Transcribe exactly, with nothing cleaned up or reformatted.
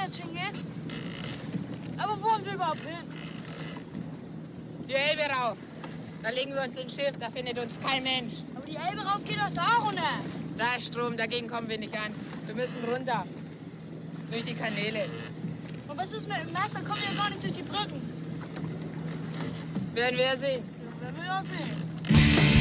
jetzt hingeht. Aber wo wollen wir überhaupt hin? Die Elbe rauf. Da legen wir uns ins Schiff, da findet uns kein Mensch. Aber die Elbe rauf geht doch da runter. Da ist Strom, dagegen kommen wir nicht an. Wir müssen runter. Durch die Kanäle. Und was ist mit dem Messer? Kommen wir ja gar nicht durch die Brücken. Werden wir ja sehen. Ja, werden wir ja sehen.